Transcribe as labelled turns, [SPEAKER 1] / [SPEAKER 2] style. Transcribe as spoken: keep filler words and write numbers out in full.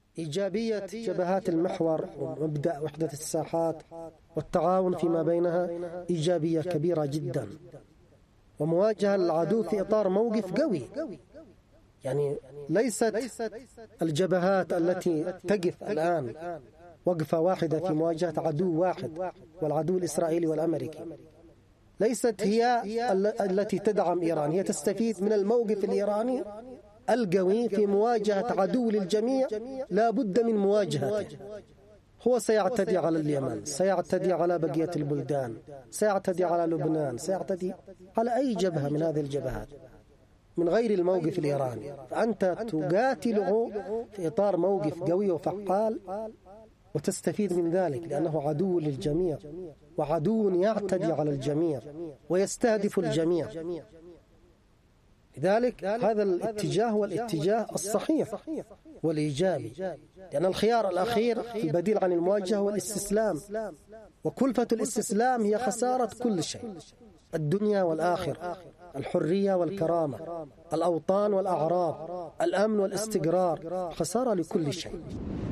[SPEAKER 1] إيجابية جبهات المحور ومبدأ وحدة الساحات والتعاون فيما بينها إيجابية كبيرة جدا، ومواجهة للعدو في إطار موقف قوي. يعني ليست الجبهات التي تقف الآن وقفة واحدة في مواجهة عدو واحد، والعدو الإسرائيلي والأمريكي، ليست هي التي تدعم إيران. هي تستفيد من الموقف الإيراني القوي في مواجهة عدو للجميع لا بد من مواجهته. هو سيعتدي على اليمن، سيعتدي على بقية البلدان، سيعتدي على لبنان، سيعتدي على أي جبهة من هذه الجبهات من غير الموقف الإيراني. فأنت تقاتله في إطار موقف قوي وفعال وتستفيد من ذلك، لأنه عدو للجميع وعدو يعتدي على الجميع ويستهدف الجميع. لذلك هذا الاتجاه هو الاتجاه الصحيح والإيجابي، لأن الخيار الأخير في البديل عن المواجهة هو الاستسلام، وكلفة الاستسلام هي خسارة كل شيء، الدنيا والآخرة، الحرية والكرامة، الأوطان والأعراض، الأمن والاستقرار، خسارة لكل شيء.